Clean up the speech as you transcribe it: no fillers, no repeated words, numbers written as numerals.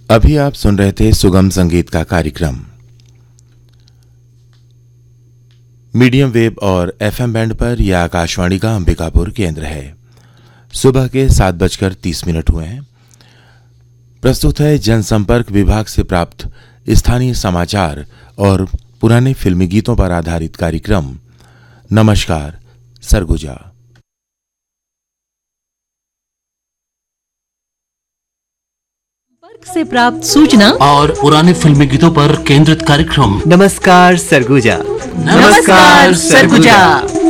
अभी आप सुन रहे थे सुगम संगीत का कार्यक्रम। मीडियम वेव और एफएम बैंड पर यह आकाशवाणी का अंबिकापुर केंद्र है। सुबह के 7:30 हुए हैं। प्रस्तुत है जनसंपर्क विभाग से प्राप्त स्थानीय समाचार और पुराने फिल्मी गीतों पर आधारित कार्यक्रम नमस्कार सरगुजा। से प्राप्त सूचना और पुराने फिल्मी गीतों पर केंद्रित कार्यक्रम नमस्कार सरगुजा। नमस्कार सरगुजा।